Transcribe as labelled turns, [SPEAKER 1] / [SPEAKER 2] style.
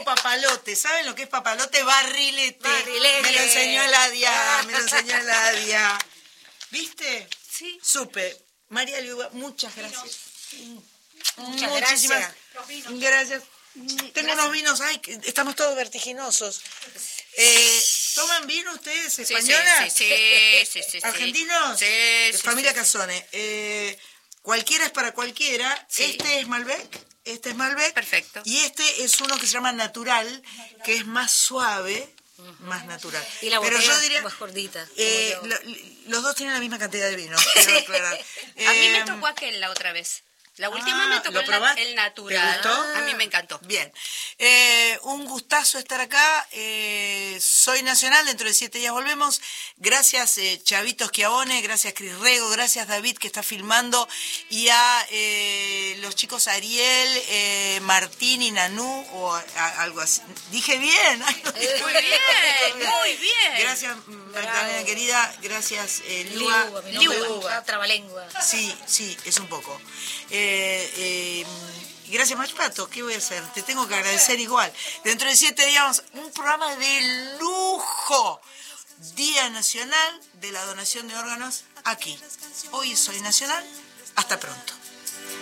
[SPEAKER 1] papalote. ¿Saben lo que es papalote? Barrilete. Me lo enseñó Eladia. ¿Viste?
[SPEAKER 2] Sí.
[SPEAKER 1] Supe. María Liuba, muchas gracias.
[SPEAKER 2] Muchas
[SPEAKER 1] Muchísimas gracias. Tengo unos vinos, estamos todos vertiginosos. ¿Toman vino ustedes, españolas?
[SPEAKER 2] Sí.
[SPEAKER 1] ¿Argentinos?
[SPEAKER 2] Sí.
[SPEAKER 1] Familia Casone. Cualquiera es para cualquiera.
[SPEAKER 2] Sí.
[SPEAKER 1] Este es Malbec.
[SPEAKER 2] Perfecto.
[SPEAKER 1] Y este es uno que se llama Natural, que es más suave, más natural.
[SPEAKER 3] Y la
[SPEAKER 1] Pero
[SPEAKER 3] botella
[SPEAKER 1] yo diría,
[SPEAKER 3] más gordita.
[SPEAKER 1] los dos tienen la misma cantidad de vino. Quiero aclarar.
[SPEAKER 2] A mí me tocó aquel la otra vez. La última me tocó el natural.
[SPEAKER 1] ¿Te gustó?
[SPEAKER 2] A mí me encantó.
[SPEAKER 1] Bien. Un gustazo estar acá. Soy Nacional, dentro de 7 días volvemos. Gracias Chavito Schiavone, gracias Cris Rego, gracias David que está filmando, y a los chicos Ariel, Martín y Nanú, o algo así. Dije bien.
[SPEAKER 2] Muy bien.
[SPEAKER 1] Gracias Magdalena querida, gracias
[SPEAKER 3] Liuba, trabalengua.
[SPEAKER 1] Sí, es un poco. Gracias Machpato, ¿qué voy a hacer? Te tengo que agradecer igual. Dentro de 7 días vamos a un programa de lujo. Día Nacional de la Donación de Órganos aquí. Hoy Soy Nacional. Hasta pronto.